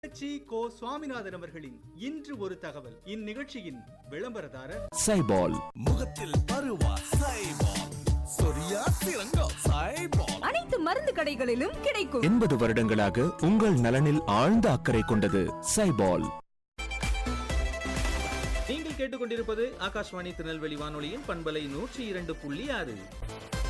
சுவாமிநாதன் அவர்களின் இன்று ஒரு தகவல். இந்நிகழ்ச்சியின் விளம்பரதாரர் சைபால். முகத்தில் பருவா சைபால், சொரியா சிறங்கா சைபால். அனைத்து மருந்து கடைகளிலும் கிடைக்கும். 80 வருடங்களாக உங்கள் நலனில் ஆழ்ந்த அக்கறை கொண்டது சைபால். நீங்கள் கேட்டுக்கொண்டிருப்பது ஆகாஷ்வாணி திருநெல்வேலி வானொலியின் பண்பலை 102.6.